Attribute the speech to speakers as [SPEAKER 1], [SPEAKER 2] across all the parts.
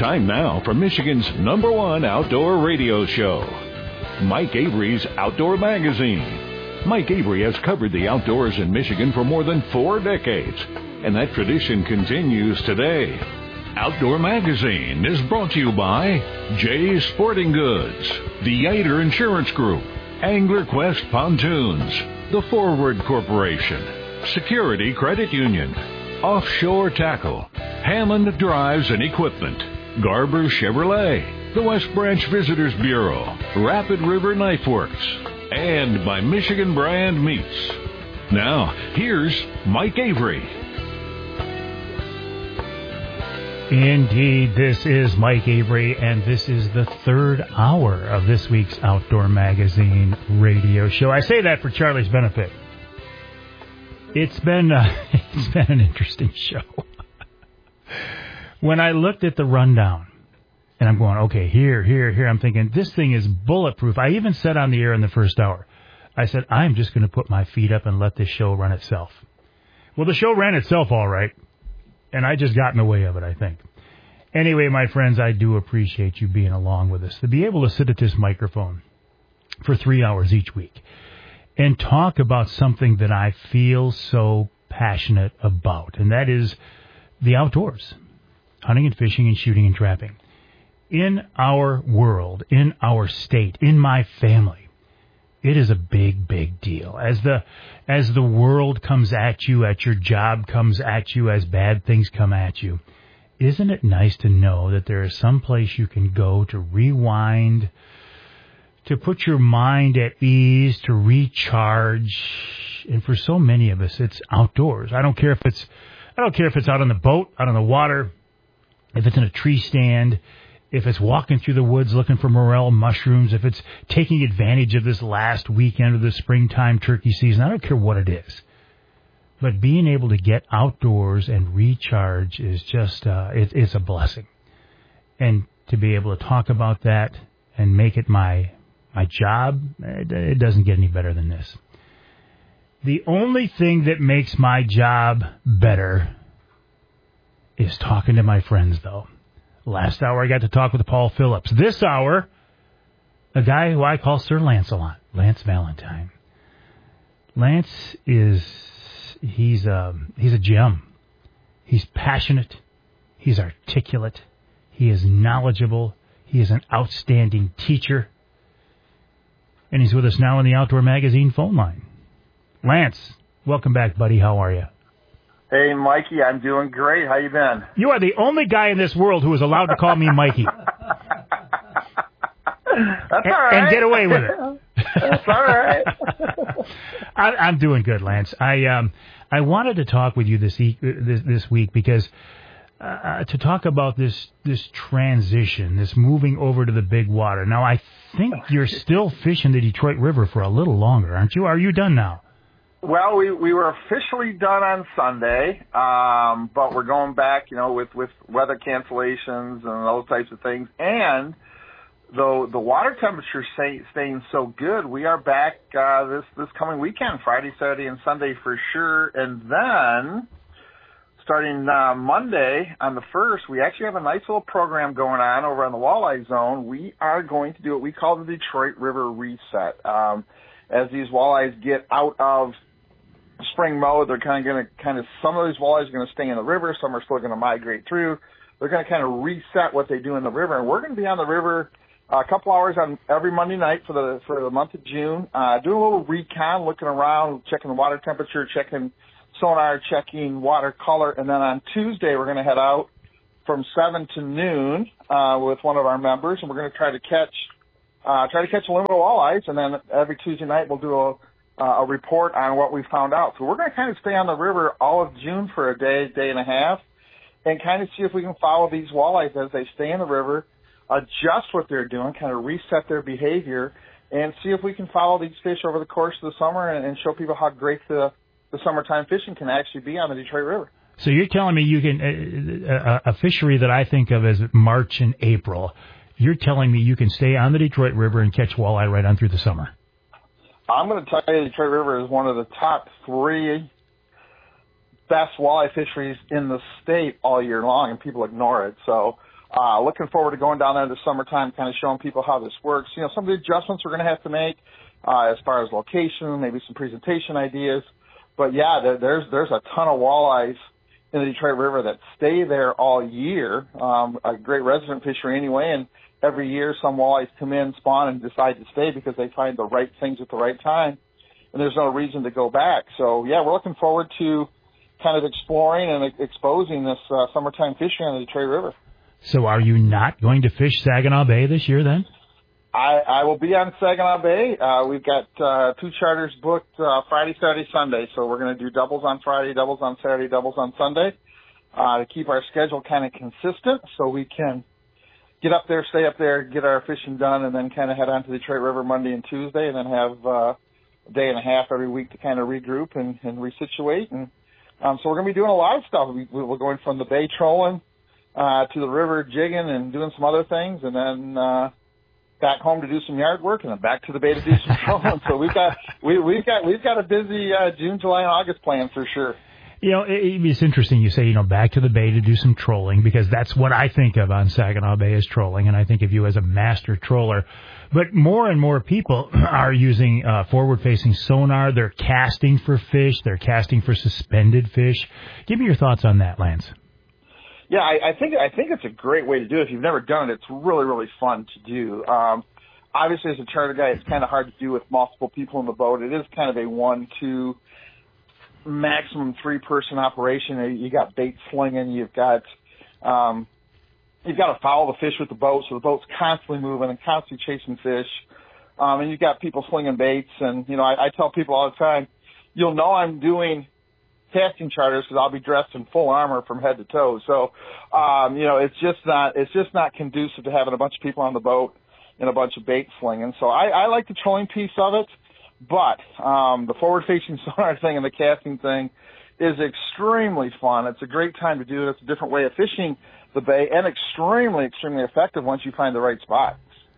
[SPEAKER 1] Time now for Michigan's #1 outdoor radio show, Mike Avery's Outdoor Magazine. Mike Avery has covered the outdoors in Michigan for more than 4 decades, and that tradition continues today. Outdoor Magazine is brought to you by Jay's Sporting Goods, the Yater Insurance Group, Angler Quest Pontoons, The Forward Corporation, Security Credit Union, Offshore Tackle, Hammond Drives and Equipment, Garber Chevrolet, the West Branch Visitors Bureau, Rapid River Knife Works, and by Michigan Brand Meats. Now, here's Mike Avery.
[SPEAKER 2] Indeed, this is Mike Avery, and this is the 3rd hour of this week's Outdoor Magazine radio show. I say that for Charlie's benefit. It's been an interesting show. When I looked at the rundown, and I'm going, okay, here, I'm thinking, this thing is bulletproof. I even said on the air in the first hour, I said, I'm just going to put my feet up and let this show run itself. Well, the show ran itself all right, and I just got in the way of it, I think. Anyway, my friends, I do appreciate you being along with us. To be able to sit at this microphone for 3 hours each week and talk about something that I feel so passionate about, and that is the outdoors. Hunting and fishing and shooting and trapping. In our world, in our state, in my family, it is a big, big deal. As the world comes at you, as your job comes at you, as bad things come at you, isn't it nice to know that there is some place you can go to rewind, to put your mind at ease, to recharge? And for so many of us, it's outdoors. I don't care if it's out on the boat, out on the water, if it's in a tree stand, if it's walking through the woods looking for morel mushrooms, if it's taking advantage of this last weekend of the springtime turkey season, I don't care what it is. But being able to get outdoors and recharge is just, it's a blessing. And to be able to talk about that and make it my job, it doesn't get any better than this. The only thing that makes my job better is talking to my friends, though. Last hour, I got to talk with Paul Phillips. This hour, a guy who I call Sir Lancelot, Lance Valentine. Lance he's a gem. He's passionate. He's articulate. He is knowledgeable. He is an outstanding teacher. And he's with us now on the Outdoor Magazine phone line. Lance, welcome back, buddy. How are you?
[SPEAKER 3] Hey, Mikey, I'm doing great. How you been?
[SPEAKER 2] You are the only guy in this world who is allowed to call me Mikey.
[SPEAKER 3] That's all right.
[SPEAKER 2] And get away with it.
[SPEAKER 3] That's all right.
[SPEAKER 2] I'm doing good, Lance. I wanted to talk with you this week because to talk about this transition, this moving over to the big water. Now, I think you're still fishing the Detroit River for a little longer, aren't you? Are you done now?
[SPEAKER 3] Well, we were officially done on Sunday, but we're going back, with weather cancellations and those types of things. And though the water temperature staying so good, we are back this coming weekend, Friday, Saturday, and Sunday for sure. And then starting Monday on the 1st, we actually have a nice little program going on over on the Walleye Zone. We are going to do what we call the Detroit River Reset. As these walleyes get out of spring mode, they're some of these walleyes are going to stay in the river, some are still going to migrate through. They're going to kind of reset what they do in the river, and we're going to be on the river a couple hours on every Monday night for the month of June, doing a little recon, looking around, checking the water temperature, checking sonar, checking water color, and then on Tuesday we're going to head out from 7 to noon with one of our members, and we're going to try to catch a limit of walleyes, and then every Tuesday night we'll do a report on what we found out. So we're going to kind of stay on the river all of June for a day and a half, and kind of see if we can follow these walleyes as they stay in the river, adjust what they're doing, kind of reset their behavior, and see if we can follow these fish over the course of the summer and show people how great the summertime fishing can actually be on the Detroit River.
[SPEAKER 2] So you're telling me you can a fishery that I think of as March and April, you're telling me you can stay on the Detroit River and catch walleye right on through the summer?
[SPEAKER 3] I'm going to tell you the Detroit River is one of the top 3 best walleye fisheries in the state all year long, and people ignore it. So looking forward to going down there this summertime, kind of showing people how this works. You know, some of the adjustments we're going to have to make as far as location, maybe some presentation ideas. But, yeah, there's a ton of walleyes in the Detroit River that stay there all year, a great resident fishery anyway, and every year some walleyes come in, spawn, and decide to stay because they find the right things at the right time, and there's no reason to go back. So, yeah, we're looking forward to kind of exploring and exposing this summertime fishing on the Detroit River.
[SPEAKER 2] So are you not going to fish Saginaw Bay this year then?
[SPEAKER 3] I will be on Saginaw Bay. We've got 2 charters booked Friday, Saturday, Sunday. So we're going to do doubles on Friday, doubles on Saturday, doubles on Sunday to keep our schedule kind of consistent so we can get up there, stay up there, get our fishing done, and then kind of head on to the Detroit River Monday and Tuesday, and then have a day and a half every week to kind of regroup and resituate. And so we're going to be doing a lot of stuff. We're going from the bay trolling to the river jigging and doing some other things, and then back home to do some yard work, and then back to the bay to do some trolling. So we've got a busy June, July, and August plan for sure.
[SPEAKER 2] You know, it's interesting you say, back to the bay to do some trolling, because that's what I think of on Saginaw Bay as trolling, and I think of you as a master troller. But more and more people are using forward-facing sonar. They're casting for fish. They're casting for suspended fish. Give me your thoughts on that, Lance.
[SPEAKER 3] Yeah, I think it's a great way to do it. If you've never done it, it's really, really fun to do. Obviously, as a charter guy, it's kind of hard to do with multiple people in the boat. It is kind of a 1, 2, maximum 3-person operation. You got bait slinging. You've got to follow the fish with the boat, so the boat's constantly moving and constantly chasing fish. And you've got people slinging baits. And I tell people all the time, you'll know I'm doing casting charters because I'll be dressed in full armor from head to toe. So, it's just not conducive to having a bunch of people on the boat and a bunch of bait slinging. So I like the trolling piece of it, but the forward-facing sonar thing and the casting thing is extremely fun. It's a great time to do it. It's a different way of fishing the bay and extremely, extremely effective once you find the right spot.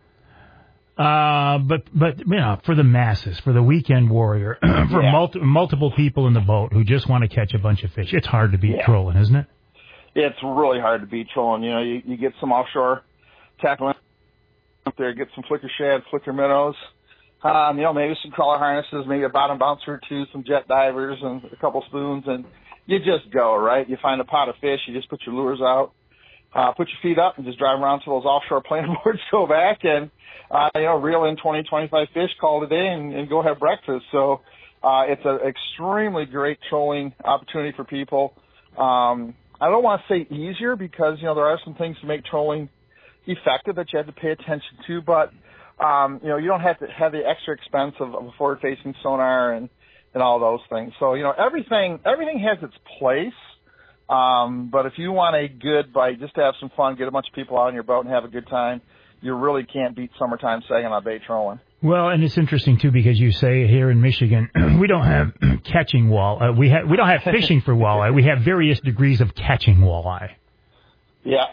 [SPEAKER 2] But for the masses, for the weekend warrior, for multiple people in the boat who just want to catch a bunch of fish, it's hard to beat trolling, isn't it?
[SPEAKER 3] It's really hard to beat trolling. You get some offshore tackle up there, get some flicker shad, flicker minnows, maybe some crawler harnesses, maybe a bottom bouncer or 2, some jet divers, and a couple spoons, and you just go, right? You find a pot of fish, you just put your lures out, put your feet up, and just drive around till those offshore planing boards go back, and reel in 20, 25 fish, call it a day, and go have breakfast. So it's an extremely great trolling opportunity for people. I don't want to say easier because, there are some things to make trolling effective that you have to pay attention to, but, you don't have to have the extra expense of a forward-facing sonar and all those things. So, everything has its place. But if you want a good bite, just to have some fun, get a bunch of people out on your boat and have a good time, you really can't beat summertime Saginaw Bay trolling.
[SPEAKER 2] Well, and it's interesting too because you say here in Michigan we don't have catching walleye. We don't have fishing for walleye. We have various degrees of catching walleye.
[SPEAKER 3] Yeah,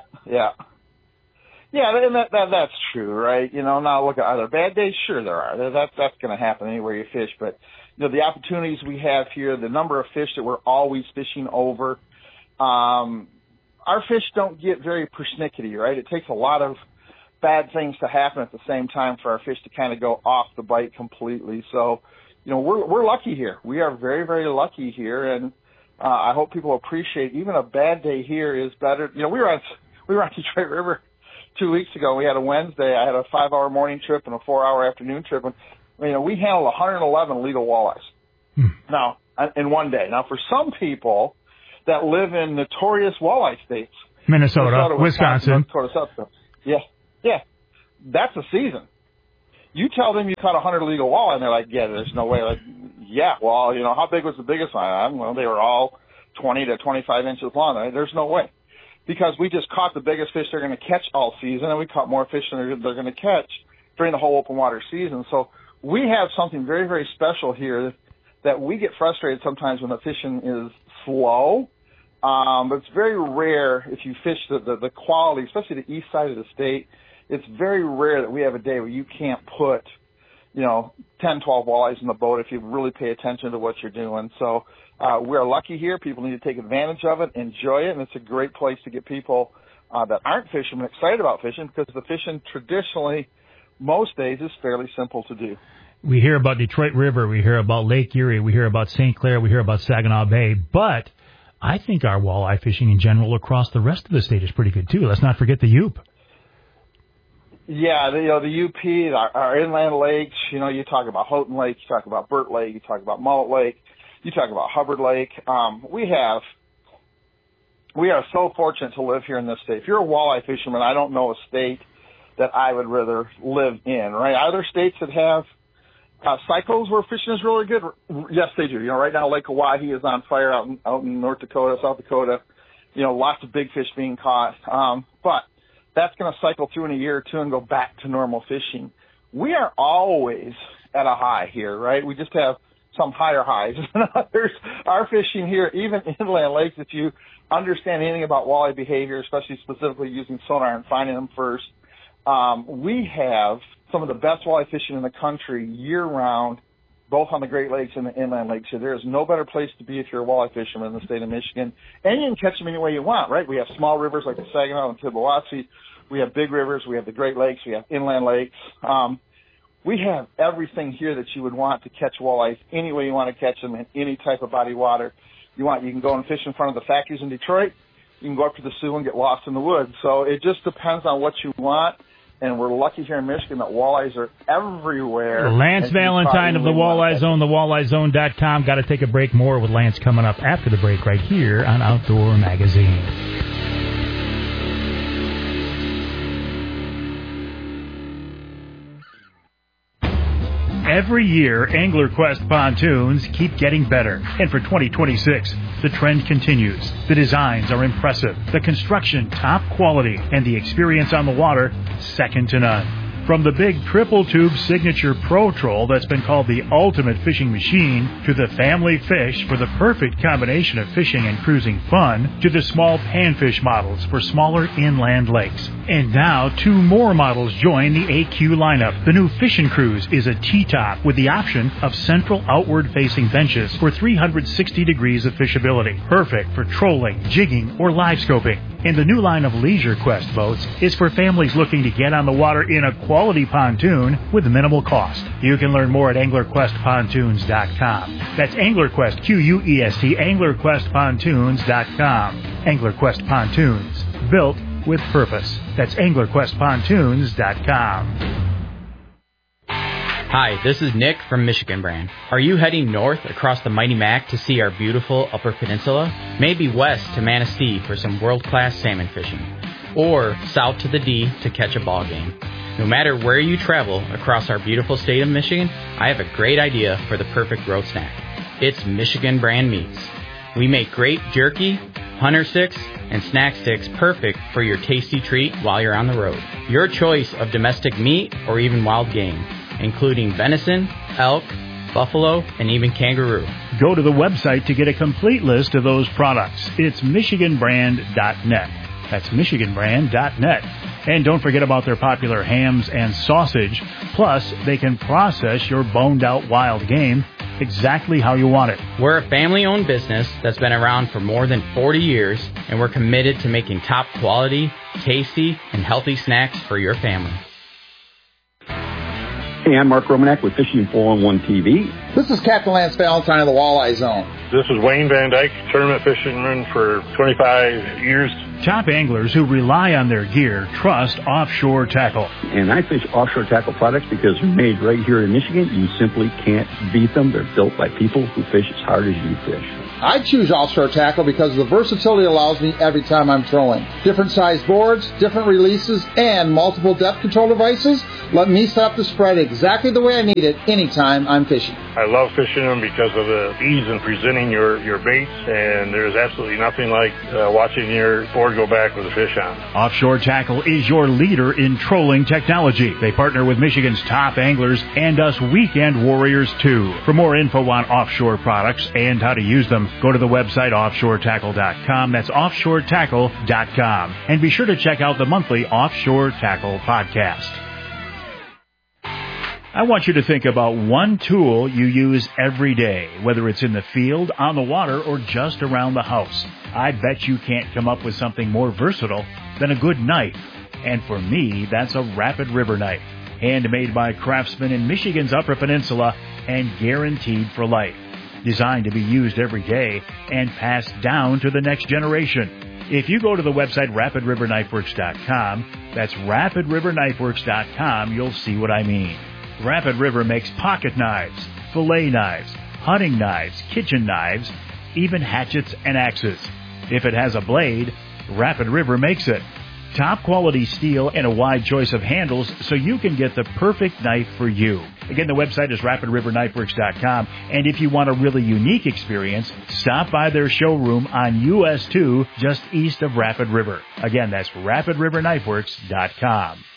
[SPEAKER 3] and that's true, right? Now look, are there bad days? Sure, there are. That's going to happen anywhere you fish. But the opportunities we have here, the number of fish that we're always fishing over. Our fish don't get very persnickety, right? It takes a lot of bad things to happen at the same time for our fish to kind of go off the bite completely. So, we're lucky here. We are very, very lucky here, and I hope people appreciate even a bad day here is better. We were on Detroit River 2 weeks ago. We had a Wednesday. I had a 5-hour morning trip and a 4-hour afternoon trip, and we handled 111 legal walleyes. Now in one day. Now for some people that live in notorious walleye states,
[SPEAKER 2] Minnesota, Wisconsin.
[SPEAKER 3] Yeah, that's a season. You tell them you caught 100 legal walleye, and they're like, yeah, there's no way. Like, yeah, well, how big was the biggest one? Well, they were all 20 to 25 inches long. There's no way. Because we just caught the biggest fish they're going to catch all season, and we caught more fish than they're going to catch during the whole open water season. So we have something very, very special here that we get frustrated sometimes when the fishing is slow. But it's very rare if you fish the quality, especially the east side of the state. It's very rare that we have a day where you can't put, 10, 12 walleyes in the boat if you really pay attention to what you're doing. So we're lucky here. People need to take advantage of it, enjoy it, and it's a great place to get people that aren't fishermen excited about fishing, because the fishing traditionally most days is fairly simple to do.
[SPEAKER 2] We hear about Detroit River, we hear about Lake Erie, we hear about St. Clair, we hear about Saginaw Bay, but I think our walleye fishing in general across the rest of the state is pretty good too. Let's not forget the Yup.
[SPEAKER 3] Yeah, the UP, our inland lakes, you talk about Houghton Lake, you talk about Burt Lake, you talk about Mullet Lake, you talk about Hubbard Lake. We are so fortunate to live here in this state. If you're a walleye fisherman, I don't know a state that I would rather live in, right? Are there states that have cycles where fishing is really good? Yes, they do. Right now Lake Oahe is on fire out in North Dakota, South Dakota. Lots of big fish being caught. But that's going to cycle through in a year or two and go back to normal fishing. We are always at a high here, right? We just have some higher highs than others. Our fishing here, even inland lakes, if you understand anything about walleye behavior, especially specifically using sonar and finding them first, we have some of the best walleye fishing in the country year-round, both on the Great Lakes and the inland lakes. So there is no better place to be if you're a walleye fisherman in the state of Michigan. And you can catch them any way you want, right? We have small rivers like the Saginaw and Tibbawatsi. We have big rivers. We have the Great Lakes. We have inland lakes. We have everything here that you would want to catch walleyes any way you want to catch them in any type of body water you want. You can go and fish in front of the factories in Detroit. You can go up to the Sioux and get lost in the woods. So it just depends on what you want. And we're lucky here in Michigan that walleyes are everywhere.
[SPEAKER 2] Lance Valentine of the Walleye Zone, thewalleyezone.com. Got to take a break. More with Lance coming up after the break right here on Outdoor Magazine. Every year, AnglerQuest pontoons keep getting better. And for 2026, the trend continues. The designs are impressive, the construction top quality, and the experience on the water second to none. From the big triple tube signature Pro Troll that's been called the ultimate fishing machine, to the family fish for the perfect combination of fishing and cruising fun, to the small panfish models for smaller inland lakes. And now 2 more models join the AQ lineup. The new Fishin' Cruise is a T-top with the option of central outward-facing benches for 360 degrees of fishability. Perfect for trolling, jigging, or live scoping. And the new line of Leisure Quest boats is for families looking to get on the water in a quality pontoon with minimal cost. You can learn more at AnglerQuestPontoons.com. That's AnglerQuest, Q-U-E-S-T, AnglerQuestPontoons.com. AnglerQuest Pontoons, built with purpose. That's AnglerQuestPontoons.com.
[SPEAKER 4] Hi, this is Nick from Michigan Brand. Are you heading north across the Mighty Mac to see our beautiful Upper Peninsula? Maybe west to Manistee for some world-class salmon fishing. Or south to the D to catch a ball game. No matter where you travel across our beautiful state of Michigan, I have a great idea for the perfect road snack. It's Michigan Brand Meats. We make great jerky, hunter sticks, and snack sticks perfect for your tasty treat while you're on the road. Your choice of domestic meat or even wild game, including venison, elk, buffalo, and even kangaroo.
[SPEAKER 2] Go to the website to get a complete list of those products. It's MichiganBrand.net. That's MichiganBrand.net. And don't forget about their popular hams and sausage. Plus, they can process your boned-out wild game exactly how you want it.
[SPEAKER 4] We're a family-owned business that's been around for more than 40 years, and we're committed to making top quality, tasty, and healthy snacks for your family.
[SPEAKER 5] Hey, I'm Mark Romanek with Fishing 411 TV.
[SPEAKER 6] This is Captain Lance Valentine of the Walleye Zone.
[SPEAKER 7] This is Wayne Van Dyke, tournament fisherman for 25 years.
[SPEAKER 2] Top anglers who rely on their gear trust Offshore Tackle.
[SPEAKER 5] And I fish Offshore Tackle products because they're made right here in Michigan. You simply can't beat them. They're built by people who fish as hard as you fish.
[SPEAKER 6] I choose Offshore Tackle because of the versatility it allows me every time I'm trolling. Different size boards, different releases, and multiple depth control devices let me set up the spread exactly the way I need it anytime I'm fishing.
[SPEAKER 7] I love fishing them because of the ease in presenting your baits, and there's absolutely nothing like watching your board go back with a fish on.
[SPEAKER 2] Offshore Tackle is your leader in trolling technology. They partner with Michigan's top anglers and us weekend warriors too. For more info on offshore products and how to use them, go to the website offshoretackle.com. That's offshoretackle.com. And be sure to check out the monthly Offshore Tackle podcast. I want you to think about one tool you use every day, whether it's in the field, on the water, or just around the house. I bet you can't come up with something more versatile
[SPEAKER 8] than a good knife. And for me, that's a Rapid River knife. Handmade by craftsmen in Michigan's Upper Peninsula and guaranteed for life. Designed to be used every day and passed down to the next generation. If you go to the website RapidRiverKnifeWorks.com, that's RapidRiverKnifeWorks.com, you'll see what I mean. Rapid River makes pocket knives, fillet knives, hunting knives, kitchen knives, even hatchets and axes. If it has a blade, Rapid River makes it. Top quality steel and a wide choice of handles so you can get the perfect knife for you. Again, the website is RapidRiverKnifeWorks.com, and if you want a really unique experience, stop by their showroom on US 2 just east of Rapid River. Again, that's RapidRiverKnifeWorks.com.